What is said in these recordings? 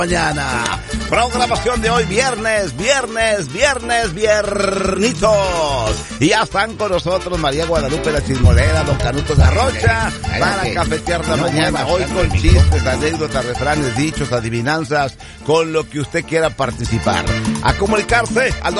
mañana. Programación de hoy, viernitos. Y ya están con nosotros María Guadalupe la Chismolera, don Canuto Garrocha, para cafetear la mañana. Hoy con chistes, anécdotas, refranes, dichos, adivinanzas, con lo que usted quiera participar. A comunicarse al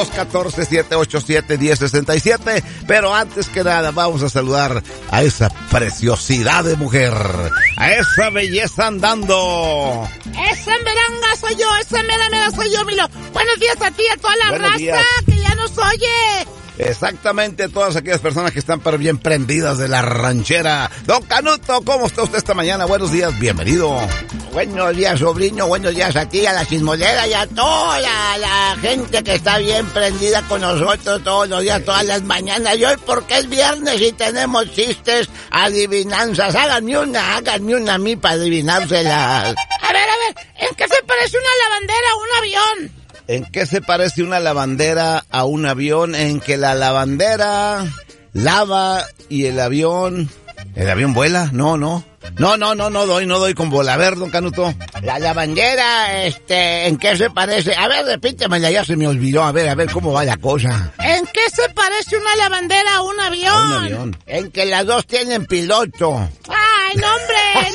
214-787-1067. Pero antes que nada, vamos a saludar a esa preciosidad de mujer, a esa belleza andando. Esa meranga soy yo, esa mera soy yo, Milo. Buenos días a ti, a toda la raza que ya nos oye. Exactamente, todas aquellas personas que están pero bien prendidas de la ranchera. Don Canuto, ¿cómo está usted esta mañana? Buenos días, bienvenido. Buenos días, sobrino, buenos días a ti, a la Chismolera y a toda la gente que está bien prendida con nosotros todos los días, todas las mañanas. Y hoy porque es viernes y tenemos chistes, adivinanzas. Háganme una a mí para adivinárselas. A ver, ¿en qué se parece una lavandera a un avión? ¿En qué se parece una lavandera a un avión? En que la lavandera lava y el avión vuela. No doy con bola. A ver, don Canuto. La lavandera, ¿en qué se parece? A ver, repítemela, ya se me olvidó. A ver, ¿cómo va la cosa? ¿En qué se parece una lavandera a un avión? A un avión. En que las dos tienen piloto. ¡Ay, nombre!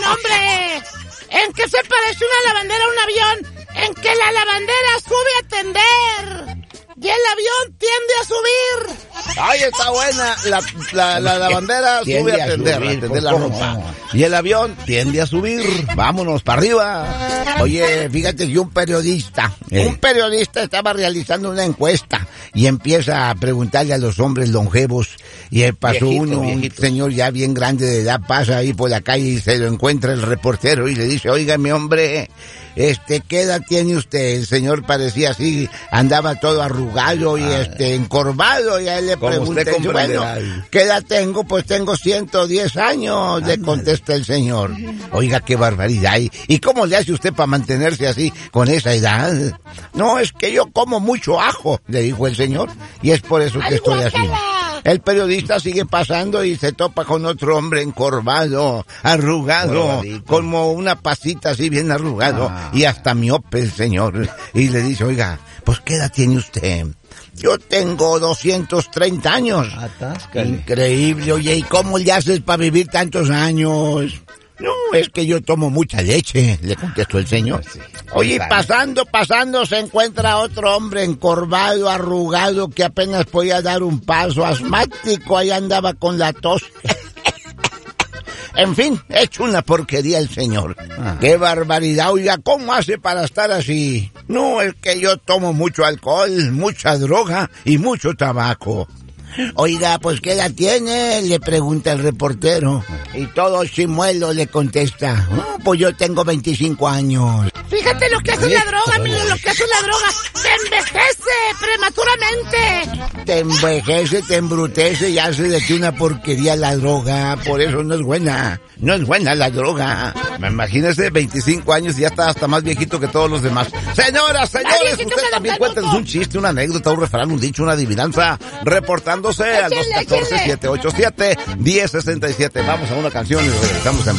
¿En qué se parece una lavandera a un avión? En que la lavandera sube a tender y el avión tiende a subir. ¡Ay, está buena! La lavandera sube a tender la ropa. Y el avión tiende a subir. Vámonos para arriba. Oye, fíjate que un periodista estaba realizando una encuesta y empieza a preguntarle a los hombres longevos. Y pasó un señor ya bien grande de edad, pasa ahí por la calle y se lo encuentra el reportero y le dice: óigame, hombre, ¿qué edad tiene usted? El señor parecía así, andaba todo arrugado y encorvado, y a él le pregunté, bueno, ¿qué edad tengo? Pues tengo 110 años, le contesta el señor. Oiga, qué barbaridad. ¿Y cómo le hace usted para mantenerse así con esa edad? No, es que yo como mucho ajo, le dijo el señor, y es por eso que estoy así. El periodista sigue pasando y se topa con otro hombre encorvado, arrugado, como una pasita así bien arrugado, y hasta miope el señor. Y le dice: oiga, pues ¿qué edad tiene usted? Yo tengo 230 años. Atáscale. Increíble. Oye, ¿y cómo le haces para vivir tantos años? No, es que yo tomo mucha leche, le contestó el señor. Oye, pasando, se encuentra otro hombre encorvado, arrugado, que apenas podía dar un paso, asmático, ahí andaba con la tos. En fin, hecho una porquería el señor. ¡Qué barbaridad! Oiga, ¿cómo hace para estar así? No, es que yo tomo mucho alcohol, mucha droga y mucho tabaco. Oiga, pues ¿qué edad tiene? Le pregunta el reportero. Y todo chimuelo le contesta: pues yo tengo 25 años. Fíjate lo que hace la droga, mire lo que hace la droga. Te envejece prematuramente. Te envejece, te embrutece y hace de ti una porquería la droga. Por eso no es buena. No es buena la droga. Imagínese, 25 años y ya está hasta más viejito que todos los demás. Señoras, señores, usted también cuéntenos un chiste, una anécdota, un refrán, un dicho, una adivinanza, reportándose al 214-787-1067. Vamos a una canción y regresamos en